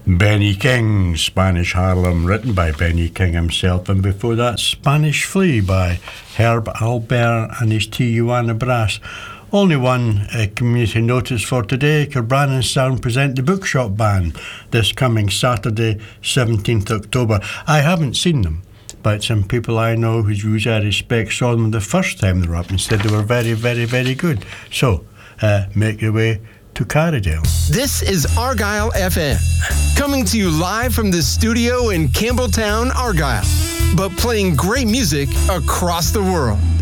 Benny King, Spanish Harlem, written by Benny King himself, and before that, Spanish Flea by Herb Albert and his Tijuana Brass. Only one community notice for today. Kilbrannan Sound present the Bookshop Band this coming Saturday, 17th October. I haven't seen them, but some people I know whose views I respect saw them the first time they were up and said they were very, very, very good. So, make your way to Carrydale. This is Argyle FM, coming to you live from the studio in Campbelltown, Argyle, but playing great music across the world.